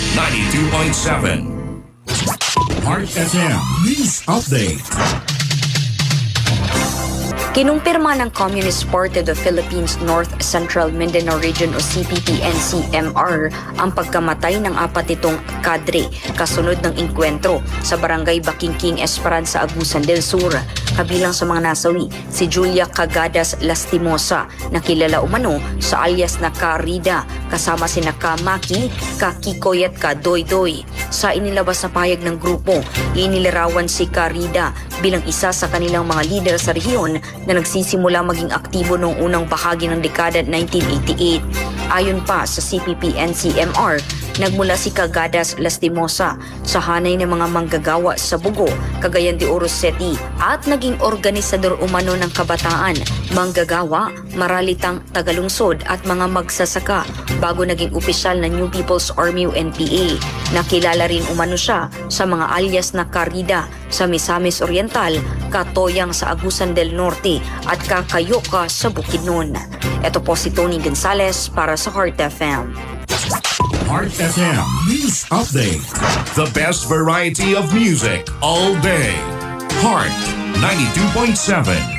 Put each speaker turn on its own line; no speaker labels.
92.7.
Heart FM News Update.
Kinumpirma ng Communist Party of the Philippines North Central Mindanao Region o CPP-NCMR ang pagkamatay ng 4 nitong kadre kasunod ng inkwentro sa Barangay Bakingking, Esperanza, Agusan del Sur. Kabilang sa mga nasawi si Julia Cagadas Lastimosa na kilala umano sa alias na Karida, kasama sina Kamaki, Kakikoy at Kadoydoy. Sa inilabas na pahayag ng grupo, inilarawan si Karida bilang isa sa kanilang mga lider sa rehiyon na nagsisimula maging aktibo noong unang bahagi ng dekada 1988. Ayon pa sa CPP-NCMR, nagmula si Cagadas Lastimosa sa hanay ng mga manggagawa sa Bugo, Cagayan de Oro City at naging organisador umano ng kabataan, manggagawa, maralitang tagalungsod at mga magsasaka bago naging opisyal ng New People's Army o NPA. Nakilala rin umano siya sa mga alias na Karida sa Misamis Oriental, Katoyang sa Agusan del Norte at Kakayoka sa Bukidnon. Ito po si Tony Gonzales para sa Heart FM.
Heart FM News Update.
The best variety of music all day. Heart 92.7.